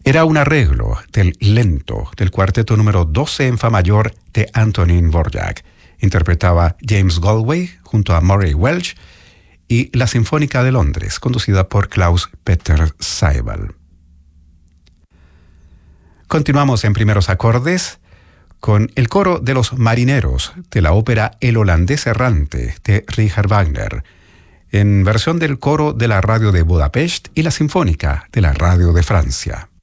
Era un arreglo del lento del cuarteto número 12 en fa mayor de Antonín Dvořák. Interpretaba James Galway junto a Murray Welch y la Sinfónica de Londres, conducida por Klaus Peter Seibel. Continuamos en primeros acordes con el coro de los marineros de la ópera El holandés errante de Richard Wagner, en versión del coro de la radio de Budapest y la Sinfónica de la radio de Francia.